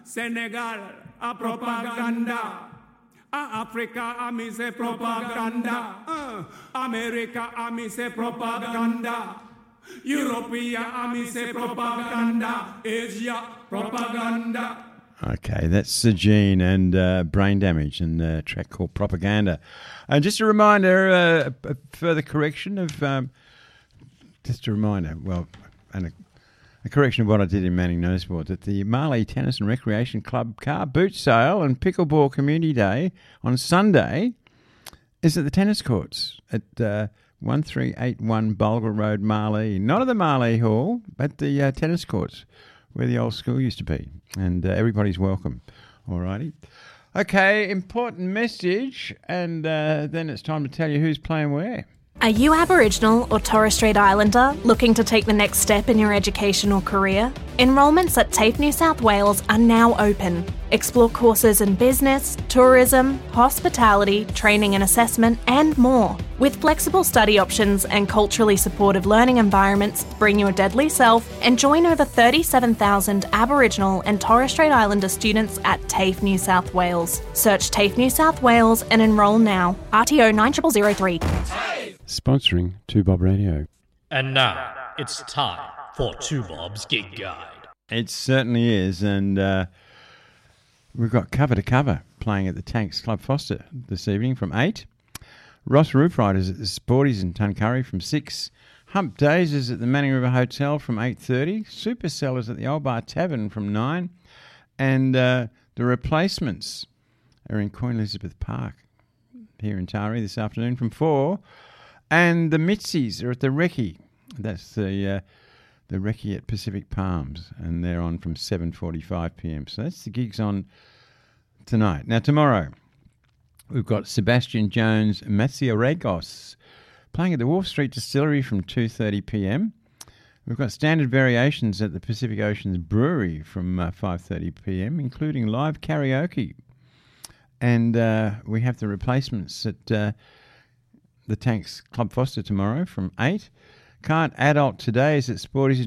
Senegal, a propaganda. Africa, a me say propaganda. America, a me say propaganda. Europea, a me say propaganda. Asia, propaganda. Okay, that's Sajine and Brain Damage and a track called Propaganda. And just a reminder, a further correction of, a correction of what I did in Manning Noticeboard, that the Marley Tennis and Recreation Club car boot sale and pickleball community day on Sunday is at the tennis courts at 1381 Bulga Road, Marley. Not at the Marley Hall, but the tennis courts where the old school used to be. And everybody's welcome. Alrighty. Okay, important message, and then it's time to tell you who's playing where. Are you Aboriginal or Torres Strait Islander looking to take the next step in your education or career? Enrolments at TAFE New South Wales are now open. Explore courses in business, tourism, hospitality, training and assessment, and more. With flexible study options and culturally supportive learning environments, bring your deadly self and join over 37,000 Aboriginal and Torres Strait Islander students at TAFE New South Wales. Search TAFE New South Wales and enrol now. RTO 9003. Sponsoring 2Bob Radio. And now it's time for 2Bob's Gig Guide. It certainly is, and we've got Cover to Cover playing at the Tanks Club Foster this evening from 8. Ross Roof Riders at the Sporties in Tuncurry from 6. Hump Days is at the Manning River Hotel from 8:30. Super Sellers at the Old Bar Tavern from 9. And the Replacements are in Queen Elizabeth Park here in Taree this afternoon from 4. And the Mitzies are at the Recce. That's the Recce at Pacific Palms, and they're on from 7:45 p.m. So that's the gigs on tonight. Now tomorrow, we've got Sebastian Jones Maciarregos playing at the Wharf Street Distillery from 2:30 p.m. We've got Standard Variations at the Pacific Oceans Brewery from 5:30 p.m., including live karaoke. And we have the Replacements at the Tanks Club Foster tomorrow from 8. Can't Adult Today is at Sporties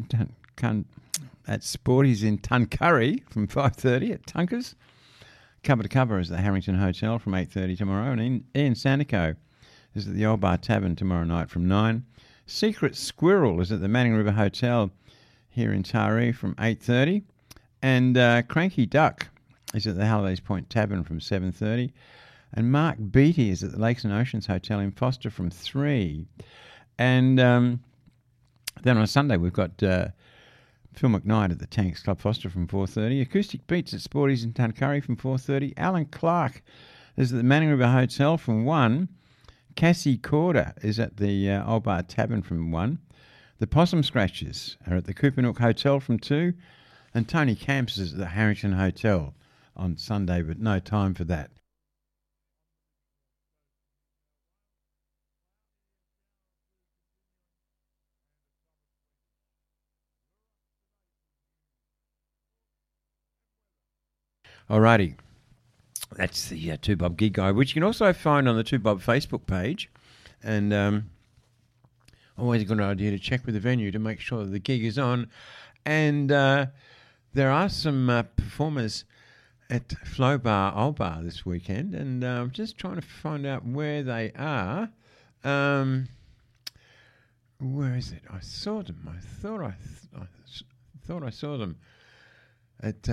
in Tuncurry from 5:30 at Tunkers. Cover to Cover is at the Harrington Hotel from 8:30 tomorrow. And Ian Sandico is at the Old Bar Tavern tomorrow night from 9. Secret Squirrel is at the Manning River Hotel here in Taree from 8:30. And Cranky Duck is at the Hallidays Point Tavern from 7:30. And Mark Beattie is at the Lakes and Oceans Hotel in Foster from 3. And then on Sunday we've got Phil McKnight at the Tanks Club Foster from 4:30. Acoustic Beats at Sporties in Tuncurry from 4:30. Alan Clark is at the Manning River Hotel from 1. Cassie Corder is at the Old Bar Tavern from 1. The Possum Scratchers are at the Coopanook Hotel from 2. And Tony Camps is at the Harrington Hotel on Sunday, but no time for that. Alrighty, that's the 2Bob Gig Guide, which you can also find on the 2Bob Facebook page. And always a good idea to check with the venue to make sure that the gig is on. And there are some performers at Flow Bar, Old Bar this weekend, and I'm just trying to find out where they are. Where is it? I saw them. I thought I saw them at...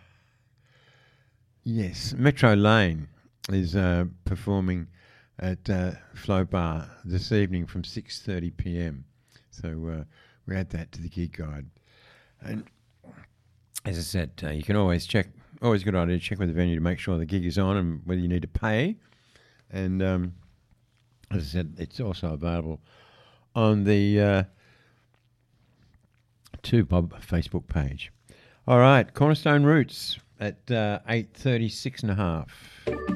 Yes, Metro Lane is performing at Flow Bar this evening from 6:30 p.m. So we add that to the gig guide. And as I said, you can always check. Always a good idea to check with the venue to make sure the gig is on and whether you need to pay. And as I said, it's also available on the 2Bob Facebook page. All right, Cornerstone Roots at 8:36 and a half.